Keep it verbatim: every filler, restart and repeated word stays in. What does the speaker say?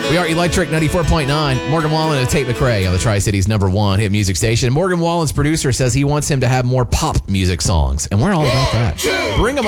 We are Electric ninety-four point nine. Morgan Wallen and Tate McRae on the Tri-Cities number one hit music station. Morgan Wallen's producer says he wants him to have more pop music songs, and we're all about that. Bring them